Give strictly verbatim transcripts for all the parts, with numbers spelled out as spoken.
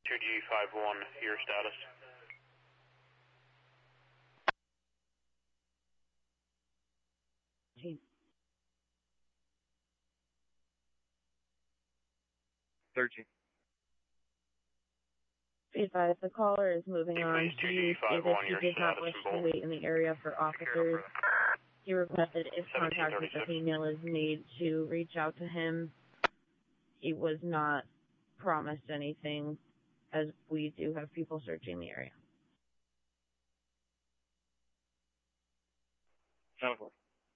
two G five one, your status. Team. thirteen. Be advised, the caller is moving on. He stated he did not wish to wait in the area for officers. He requested if contact with the female is made to reach out to him. He was not promised anything, as we do have people searching the area. Sounds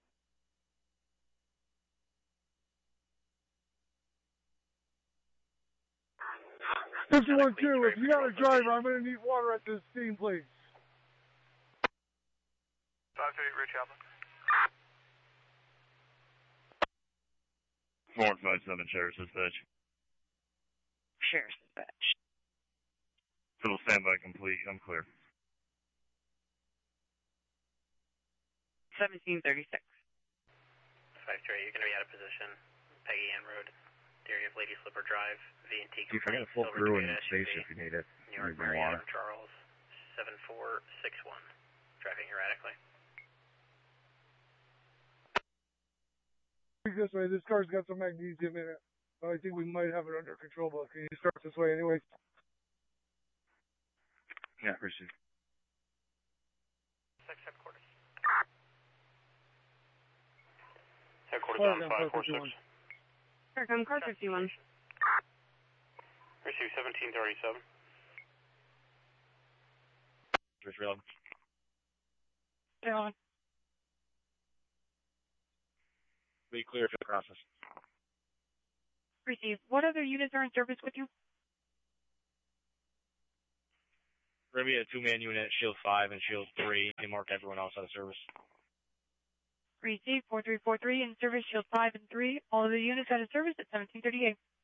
fifty-one two, if you got a driver, I'm going to need water at this scene, please. five two eight, Rich Alpha. four five seven, Sheriff's Dispatch. Sheriff's Dispatch. Total standby complete. I'm clear. seventeen thirty-six. five three, you're going to be out of position. Peggy Ann Road. Area of Lady Slipper Drive, V and T. You can get a full crew in the station if you need it. New York, Marietta, Charles, seven four six one. Driving erratically. This way, this car's got some magnesium in it. I think we might have it under control, but can you start this way anyway? Yeah, appreciate it. Six headquarters. Headquarters on five four six. Come car fifty-one. Receive seventeen thirty-seven. Just real. Yeah. Be clear for the process. Receive. What other units are in service with you? We're going to be a two-man unit at Shield five and Shield three. They mark everyone else out of service. Receive four three four three in service, Shield five and three. All of the units out of service at seventeen thirty-eight.